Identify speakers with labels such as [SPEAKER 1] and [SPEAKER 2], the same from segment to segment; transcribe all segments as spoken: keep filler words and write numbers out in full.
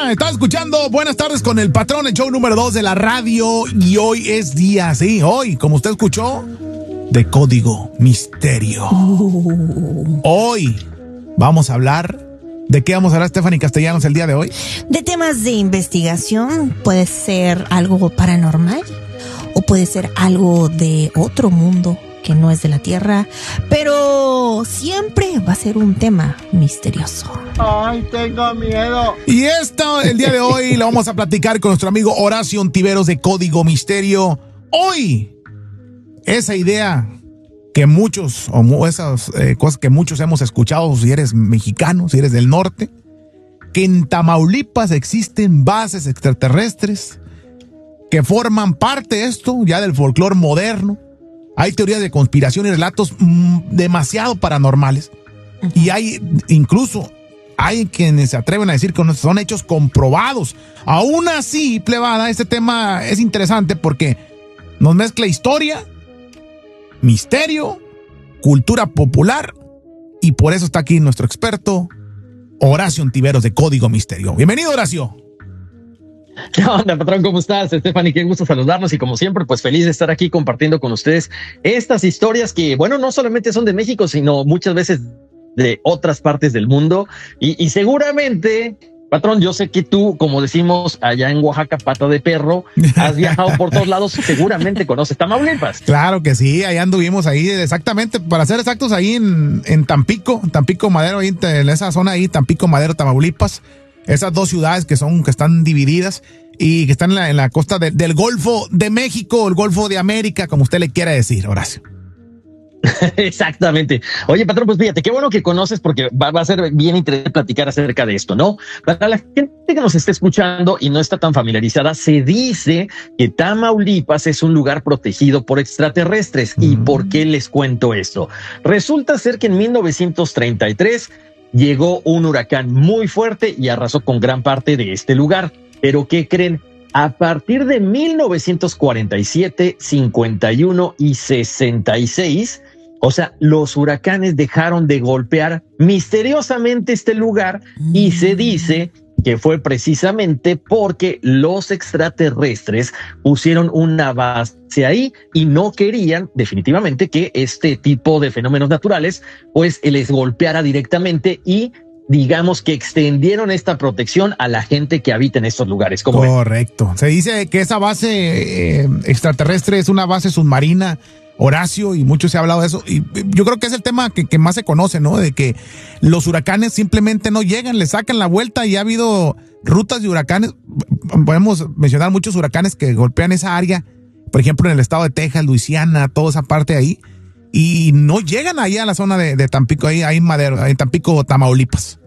[SPEAKER 1] Hola, estás escuchando Buenas tardes con el patrón, el show número dos de la radio. Y hoy es día, sí, hoy, como usted escuchó, de Código Misterio. Uh. Hoy vamos a hablar. ¿De qué vamos a hablar, Stephanie Castellanos, el día de hoy?
[SPEAKER 2] De temas de investigación. Puede ser algo paranormal o puede ser algo de otro mundo que no es de la Tierra, pero siempre va a ser un tema misterioso.
[SPEAKER 3] ¡Ay, tengo miedo!
[SPEAKER 1] Y esto, el día de hoy, lo vamos a platicar con nuestro amigo Horacio Ontiveros de Código Misterio. Hoy, esa idea que muchos, o esas eh, cosas que muchos hemos escuchado, si eres mexicano, si eres del norte, que en Tamaulipas existen bases extraterrestres que forman parte de esto, ya del folclore moderno. Hay teorías de conspiración y relatos mmm, demasiado paranormales. Uh-huh. Y hay, incluso, hay quienes se atreven a decir que son hechos comprobados. Aún así, plebada, este tema es interesante porque nos mezcla historia, misterio, cultura popular, y por eso está aquí nuestro experto, Horacio Ontiveros de Código Misterio. Bienvenido, Horacio.
[SPEAKER 4] ¿Qué onda, patrón? ¿Cómo estás, Stephanie? Qué gusto saludarnos y como siempre, pues feliz de estar aquí compartiendo con ustedes estas historias que, bueno, no solamente son de México, sino muchas veces de otras partes del mundo. Y, y seguramente, patrón, yo sé que tú, como decimos allá en Oaxaca, pata de perro, has viajado por todos lados, seguramente conoces Tamaulipas.
[SPEAKER 1] Claro que sí, allá anduvimos ahí, exactamente, para ser exactos, ahí en, en Tampico, Tampico Madero, ahí en esa zona ahí, Tampico Madero, Tamaulipas. Esas dos ciudades que son, que están divididas y que están en la, en la costa de, del Golfo de México, el Golfo de América, como usted le quiera decir, Horacio.
[SPEAKER 4] Exactamente. Oye, patrón, pues fíjate, qué bueno que conoces porque va, va a ser bien interesante platicar acerca de esto, ¿no? Para la gente que nos está escuchando y no está tan familiarizada, se dice que Tamaulipas es un lugar protegido por extraterrestres. Mm. ¿Y por qué les cuento esto? Resulta ser que en mil novecientos treinta y tres llegó un huracán muy fuerte y arrasó con gran parte de este lugar. Pero ¿qué creen? A partir de mil novecientos cuarenta y siete, cincuenta y uno y sesenta y seis, o sea, los huracanes dejaron de golpear misteriosamente este lugar y se dice que fue precisamente porque los extraterrestres pusieron una base ahí y no querían definitivamente que este tipo de fenómenos naturales pues les golpeara directamente y digamos que extendieron esta protección a la gente que habita en estos lugares. ¿Cómo
[SPEAKER 1] Correcto. Ven? Se dice que esa base eh, extraterrestre es una base submarina, Horacio, y mucho se ha hablado de eso, y yo creo que es el tema que, que más se conoce, ¿no? De que los huracanes simplemente no llegan, le sacan la vuelta y ha habido rutas de huracanes, podemos mencionar muchos huracanes que golpean esa área, por ejemplo en el estado de Texas, Luisiana, toda esa parte ahí, y no llegan ahí a la zona de, de Tampico, ahí, ahí en Madero, en Tampico, Tamaulipas.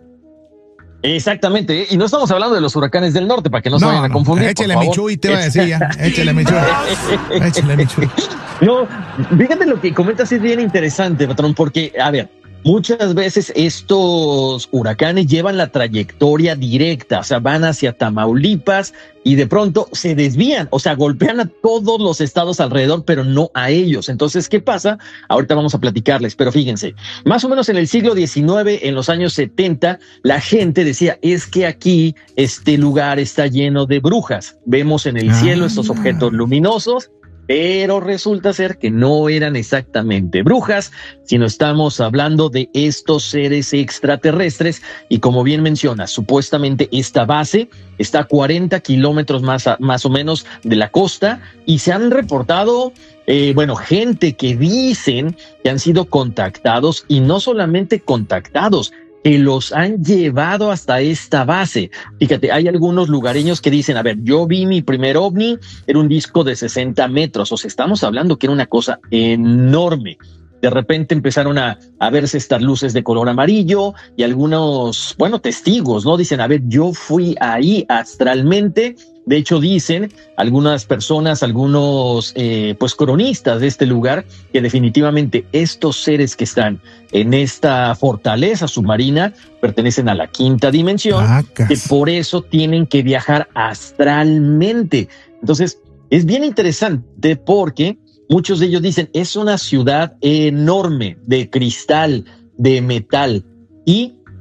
[SPEAKER 4] Exactamente, y no estamos hablando de los huracanes del norte, para que no, no se vayan a confundir.
[SPEAKER 1] Échale mi Chuy, te iba a decir ya, échale mi Chuy, échale mi Chuy.
[SPEAKER 4] No, fíjate lo que comentas, es bien interesante, patrón, porque, a ver, muchas veces estos huracanes llevan la trayectoria directa, o sea, van hacia Tamaulipas y de pronto se desvían, o sea, golpean a todos los estados alrededor, pero no a ellos. Entonces, ¿qué pasa? Ahorita vamos a platicarles, pero fíjense, más o menos en el siglo diecinueve, en los años setenta, la gente decía, es que aquí este lugar está lleno de brujas. Vemos en el ah. cielo estos objetos luminosos, pero resulta ser que no eran exactamente brujas, sino estamos hablando de estos seres extraterrestres. Y como bien menciona, supuestamente esta base está a cuarenta kilómetros más, a, más o menos de la costa y se han reportado, eh, bueno, gente que dicen que han sido contactados y no solamente contactados, que los han llevado hasta esta base. Fíjate, hay algunos lugareños que dicen, a ver, yo vi mi primer ovni, era un disco de sesenta metros, o sea, estamos hablando que era una cosa enorme. De repente empezaron a, a verse estas luces de color amarillo y algunos, bueno, testigos, ¿no? Dicen, a ver, yo fui ahí astralmente. De hecho, dicen algunas personas, algunos eh, pues cronistas de este lugar, que definitivamente estos seres que están en esta fortaleza submarina pertenecen a la quinta dimensión, Vacas. que por eso tienen que viajar astralmente. Entonces, es bien interesante porque muchos de ellos dicen, es una ciudad enorme de cristal, de metal, y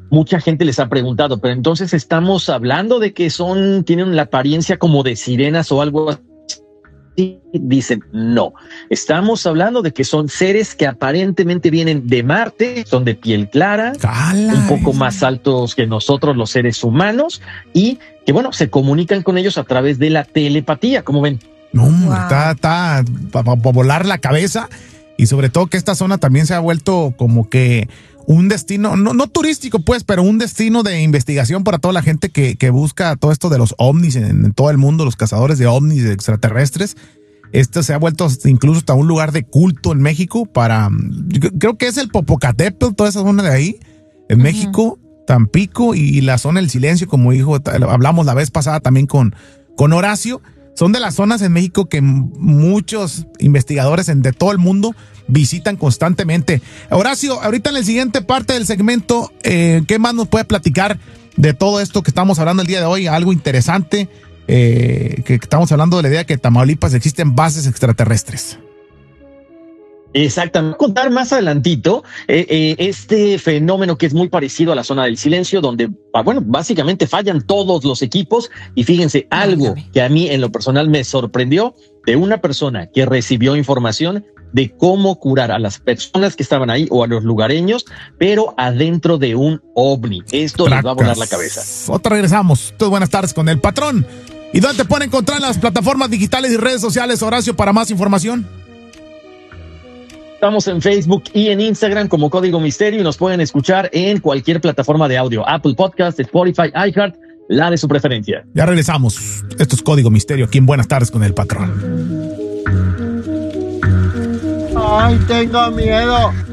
[SPEAKER 4] mucha gente les ha preguntado, pero entonces estamos hablando de que son, tienen la apariencia como de sirenas o algo así. Dicen no, estamos hablando de que son seres que aparentemente vienen de Marte, son de piel clara,
[SPEAKER 1] ¡Cala!
[SPEAKER 4] Un poco más altos que nosotros los seres humanos y que bueno, se comunican con ellos a través de la telepatía, como ven.
[SPEAKER 1] No,
[SPEAKER 2] Wow.
[SPEAKER 1] está, está para pa volar la cabeza y sobre todo que esta zona también se ha vuelto como que un destino, no, no turístico pues, pero un destino de investigación para toda la gente que, que busca todo esto de los ovnis en, en todo el mundo, los cazadores de ovnis de extraterrestres. Esto se ha vuelto incluso hasta un lugar de culto en México para, yo creo que es el Popocatépetl, toda esa zona de ahí, en uh-huh. México, Tampico y, y la zona del silencio, como dijo, hablamos la vez pasada también con, con Horacio. Son de las zonas en México que muchos investigadores en, de todo el mundo visitan constantemente. Horacio, ahorita en la siguiente parte del segmento, eh, ¿qué más nos puede platicar de todo esto que estamos hablando el día de hoy? Algo interesante, eh, que estamos hablando de la idea que en Tamaulipas existen bases extraterrestres.
[SPEAKER 4] Exactamente. Contar más adelantito eh, eh, este fenómeno que es muy parecido a la zona del silencio, donde, bueno, básicamente fallan todos los equipos. Y fíjense, algo que a mí en lo personal me sorprendió de una persona que recibió información de cómo curar a las personas que estaban ahí o a los lugareños, pero adentro de un ovni. Esto Tracas. Les va a volar la cabeza.
[SPEAKER 1] Otra regresamos. Todas buenas tardes con el patrón. ¿Y dónde te pueden encontrar en las plataformas digitales y redes sociales, Horacio, para más información?
[SPEAKER 4] Estamos en Facebook y en Instagram como Código Misterio y nos pueden escuchar en cualquier plataforma de audio, Apple Podcast, Spotify, iHeart, la de su preferencia.
[SPEAKER 1] Ya regresamos. Esto es Código Misterio aquí en Buenas Tardes con el Patrón.
[SPEAKER 3] Ay, tengo miedo.